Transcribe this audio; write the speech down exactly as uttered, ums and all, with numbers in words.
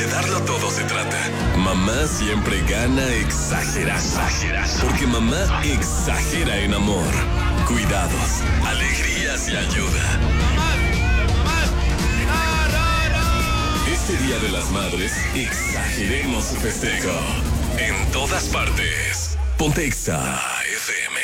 De darlo todo se trata. Mamá siempre gana exagerando. Porque mamá exagera en amor, cuidados, alegrías y ayuda. Este Día de las Madres, exageremos su festejo. En todas partes. Ponte Exa F M.